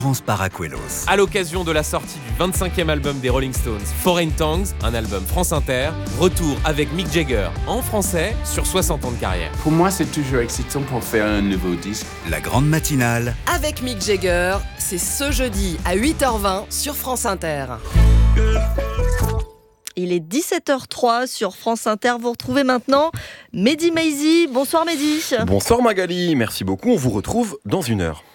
Paracuelos. À l'occasion de la sortie du 25e album des Rolling Stones, Foreign Tongues, un album France Inter, retour avec Mick Jagger en français sur 60 ans de carrière. Pour moi, c'est toujours excitant pour faire un nouveau disque. La grande matinale. Avec Mick Jagger, c'est ce jeudi à 8h20 sur France Inter. Il est 17h03 sur France Inter. Vous retrouvez maintenant Mehdi Maizi. Bonsoir Mehdi. Bonsoir Magali, merci beaucoup. On vous retrouve dans 1 heure.